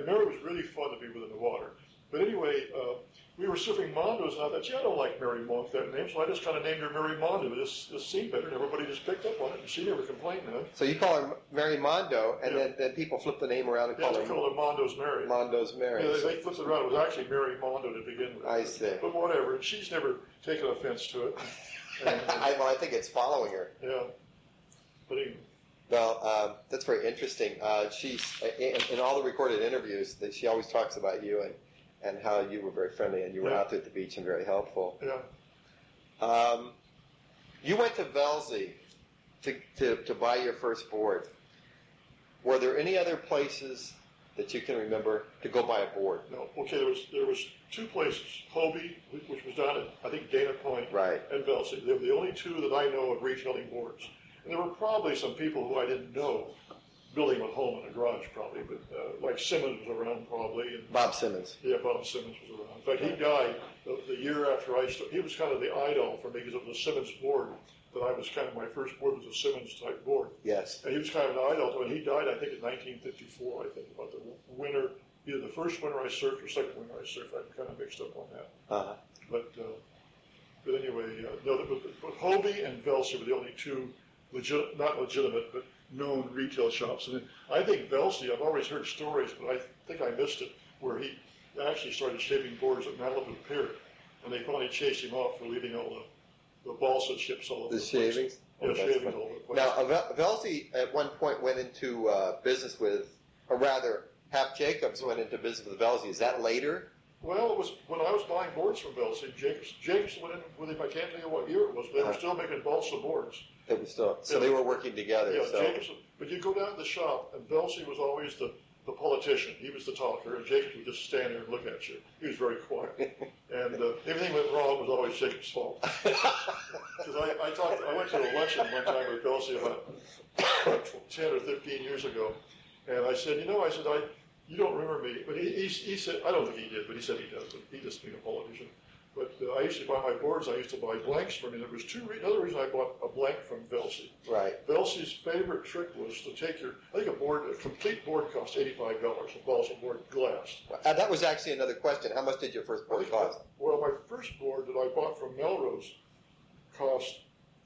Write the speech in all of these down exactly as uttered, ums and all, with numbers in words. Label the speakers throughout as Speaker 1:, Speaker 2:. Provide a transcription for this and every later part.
Speaker 1: and Mary was really fun to be with in the water. But anyway, uh, we were surfing Mondos, and I thought, gee, I don't like Mary Monk, that name, so I just kind of named her Mary Mondo. This, this seemed better, and everybody just picked up on it, and she never complained then.
Speaker 2: So you call her Mary Mondo, and
Speaker 1: yeah.
Speaker 2: then, then people flip the name around and
Speaker 1: yeah,
Speaker 2: call
Speaker 1: they
Speaker 2: her...
Speaker 1: call her Mondo's Mary.
Speaker 2: Mondo's Mary.
Speaker 1: Yeah, they, they flipped it around. It was actually Mary Mondo to begin with.
Speaker 2: I see.
Speaker 1: But whatever, and she's never taken offense to it. And, and,
Speaker 2: I, well, I think it's following her.
Speaker 1: Yeah. But anyway.
Speaker 2: Well, um, that's very interesting. Uh, she's in, in all the recorded interviews, that she always talks about you and, and how you were very friendly and you were
Speaker 1: yeah.
Speaker 2: out there at the beach and very helpful.
Speaker 1: Yeah.
Speaker 2: Um, you went to Velzy to, to, to buy your first board. Were there any other places that you can remember to go buy a board?
Speaker 1: No. Okay, there was there was two places, Hobie, which was down at, I think, Dana Point,
Speaker 2: right.
Speaker 1: and Velzy. They were the only two that I know of retailing boards. And there were probably some people who I didn't know building a home in a garage, probably, but uh, like Simmons was around probably. And,
Speaker 2: Bob Simmons.
Speaker 1: Yeah, Bob Simmons was around. In fact, he died the, the year after I started. He was kind of the idol for me because it was a Simmons board that I was kind of, my first board was a Simmons type board.
Speaker 2: Yes.
Speaker 1: And he was kind of an idol. When he died, I think in nineteen fifty-four, I think, about the winter, either the first winter I surfed or second winter I surfed. I'm kind of mixed up on that.
Speaker 2: Uh-huh.
Speaker 1: But, uh, but anyway, uh, no, but, but Hobie and Velzy were the only two legit, not legitimate, but known retail shops. And I think Velzy, I've always heard stories, but I think I missed it, where he actually started shaping boards at Malibu Pier, and they finally chased him off for leaving all the, the balsa chips all over
Speaker 2: the,
Speaker 1: the
Speaker 2: shavings?
Speaker 1: Yeah,
Speaker 2: oh,
Speaker 1: shavings all over the place.
Speaker 2: Now, uh, Velzy at one point went into uh, business with, or rather, Hap Jacobs went into business with Velzy. Is that later?
Speaker 1: Well, it was when I was buying boards from Velzy. Jacobs, Jacobs went in with him. I can't tell you what year it was, but they were
Speaker 2: uh-huh.
Speaker 1: still making balsa boards.
Speaker 2: It was still, so
Speaker 1: yeah,
Speaker 2: they were working together.
Speaker 1: Yeah,
Speaker 2: so.
Speaker 1: Jacobs. But you go down to the shop, and Velzy was always the, the politician. He was the talker, and Jacobs would just stand there and look at you. He was very quiet, and uh, everything went wrong was always Jacobs' fault. Because I, I talked, I went to a luncheon one time with Velzy about ten or fifteen years ago, and I said, you know, I said, I. You don't remember me, but he, he, he said, I don't think he did, but he said he does, but he just being a politician. But uh, I used to buy my boards, I used to buy blanks from him. There was two, re- another reason I bought a blank from Velzy.
Speaker 2: Right.
Speaker 1: Velzy's favorite trick was to take your, I think a board, a complete board cost eighty-five dollars, a balsa board, glass.
Speaker 2: Uh, that was actually another question. How much did your first board cost?
Speaker 1: Well, my first board that I bought from Melrose cost,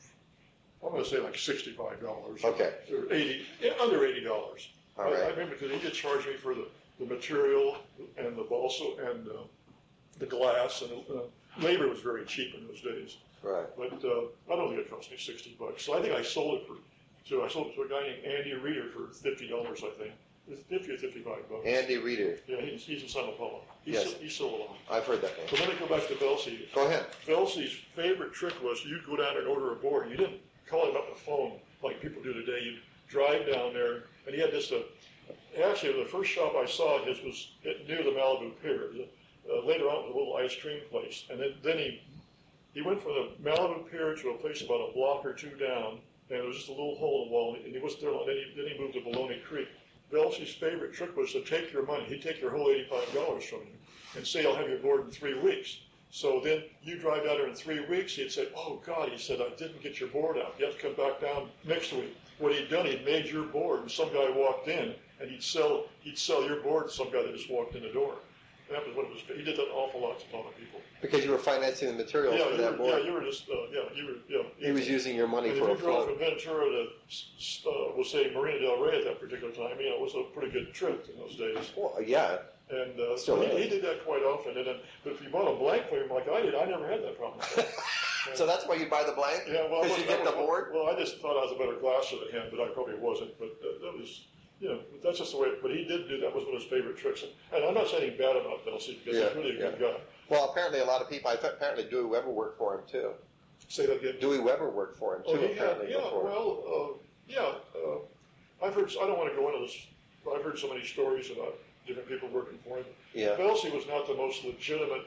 Speaker 1: I'm going to say like sixty-five dollars.
Speaker 2: Okay.
Speaker 1: Or eighty, under eighty dollars.
Speaker 2: All
Speaker 1: I,
Speaker 2: right.
Speaker 1: I remember because he did charge me for the, the material and the balsa and uh, the glass, and uh, labor was very cheap in those days.
Speaker 2: Right.
Speaker 1: But uh, I don't think it cost me sixty bucks. So I think I sold it for, so I sold it to a guy named Andy Reeder for fifty dollars, I think. It was fifty or fifty-five bucks.
Speaker 2: Andy Reeder.
Speaker 1: Yeah, he's, he's in San Paulo. He's,
Speaker 2: Yes.
Speaker 1: still, he's still alive.
Speaker 2: I've heard that name.
Speaker 1: But let me go back to Velzy.
Speaker 2: Go ahead.
Speaker 1: Velzy's favorite trick was you'd go down there and order a board. You didn't call him up the phone like people do today. You'd drive down there, and he had just a, actually the first shop I saw his was near the Malibu Pier. Uh, later on, it was a little ice cream place. And then, then he he went from the Malibu Pier to a place about a block or two down, and it was just a little hole in the wall, and he wasn't there long. Then he, then he moved to Baloney Creek. Velzy's favorite trick was to take your money. He'd take your whole eighty-five dollars from you and say, I'll have your board in three weeks. So then you drive down there in three weeks, he'd say, oh, God, he said, I didn't get your board out. You have to come back down next week. What he'd done, he'd made your board, and some guy walked in, and he'd sell he'd sell your board to some guy that just walked in the door. And that was what it was. He did that an awful lot to a lot of people.
Speaker 2: Because you were financing the materials
Speaker 1: yeah,
Speaker 2: for
Speaker 1: you
Speaker 2: that
Speaker 1: were,
Speaker 2: board.
Speaker 1: Yeah, you were just, uh, yeah, you were, yeah.
Speaker 2: He was using your money
Speaker 1: and
Speaker 2: for a
Speaker 1: if you drove
Speaker 2: float.
Speaker 1: from Ventura to, uh, we'll say, Marina Del Rey at that particular time, you know, it was a pretty good trip in those days.
Speaker 2: Well, yeah.
Speaker 1: And uh,
Speaker 2: Still
Speaker 1: so he,
Speaker 2: is.
Speaker 1: he did that quite often. And then, but if you bought a blank for him like I did, I never had that problem.
Speaker 2: So that's why you buy the blank?
Speaker 1: Yeah, well, I
Speaker 2: Because you
Speaker 1: wasn't-
Speaker 2: get
Speaker 1: I
Speaker 2: the
Speaker 1: was-
Speaker 2: board?
Speaker 1: Well, I just thought I was a better glasser than him, but I probably wasn't. But uh, that was, you know, that's just the way. But he did do that. Was one of his favorite tricks. And, and I'm not saying bad about Velzy because
Speaker 2: Yeah,
Speaker 1: he's really a
Speaker 2: yeah.
Speaker 1: good guy.
Speaker 2: Well, apparently a lot of people, I thought apparently Dewey Weber worked for him too.
Speaker 1: Say that again.
Speaker 2: Dewey Weber worked for him too,
Speaker 1: Oh, he had,
Speaker 2: apparently,
Speaker 1: yeah.
Speaker 2: before.
Speaker 1: Well, uh, yeah. Uh, I've heard. I don't want to go into this. I've heard so many stories about different people working for him.
Speaker 2: Yeah.
Speaker 1: Velzy was not the most legitimate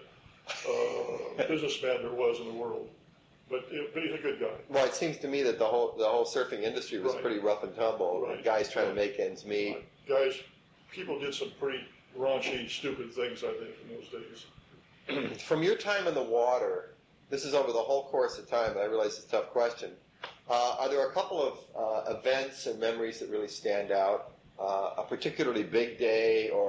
Speaker 1: uh, businessman there was in the world, but but he's a good guy.
Speaker 2: Well, it seems to me that the whole the whole surfing industry was
Speaker 1: Right.
Speaker 2: pretty rough and tumble.
Speaker 1: Right.
Speaker 2: Guys trying
Speaker 1: Right.
Speaker 2: to make ends meet.
Speaker 1: Right. Guys, people did some pretty raunchy, stupid things, I think, in those days.
Speaker 2: From your time in the water, this is over the whole course of time, but I realize it's a tough question. Uh, are there a couple of uh, events or memories that really stand out? Uh, a particularly big day or